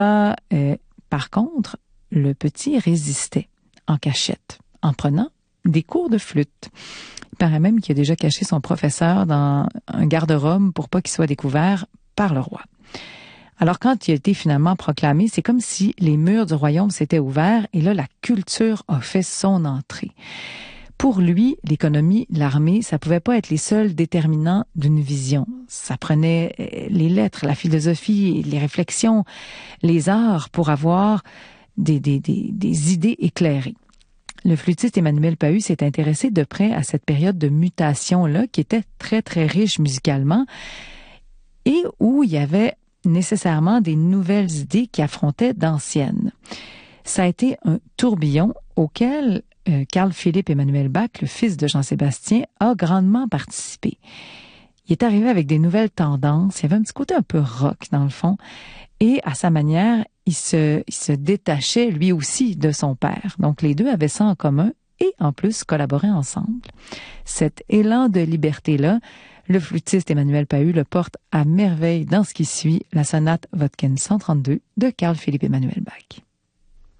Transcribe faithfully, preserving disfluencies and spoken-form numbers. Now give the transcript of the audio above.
Euh, par contre, le petit résistait en cachette, en prenant des cours de flûte. Il paraît même qu'il a déjà caché son professeur dans un garde-robe pour pas qu'il soit découvert par le roi. Alors quand il a été finalement proclamé, c'est comme si les murs du royaume s'étaient ouverts et là, la culture a fait son entrée. Pour lui, l'économie, l'armée, ça pouvait pas être les seuls déterminants d'une vision. Ça prenait les lettres, la philosophie, les réflexions, les arts pour avoir des, des, des, des idées éclairées. Le flûtiste Emmanuel Pahud s'est intéressé de près à cette période de mutation-là qui était très, très riche musicalement et où il y avait nécessairement des nouvelles idées qui affrontaient d'anciennes. Ça a été un tourbillon auquel euh, Carl Philipp Emanuel Bach, le fils de Jean-Sébastien, a grandement participé. Il est arrivé avec des nouvelles tendances, il y avait un petit côté un peu rock dans le fond, et à sa manière, il se, il se détachait lui aussi de son père. Donc les deux avaient ça en commun et en plus collaboraient ensemble. Cet élan de liberté-là, le flûtiste Emmanuel Pahud le porte à merveille dans ce qui suit, la sonate Vodkin cent trente-deux de Carl Philipp Emanuel Bach.